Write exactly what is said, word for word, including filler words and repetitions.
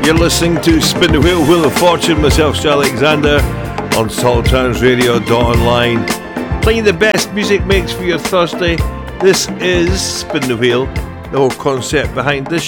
You're listening to Spin the Wheel, Wheel of Fortune, myself, Stu Alexander, on salttrans radio dot online. Playing the best music mix for your Thursday. This is Spin the Wheel. The whole concept behind this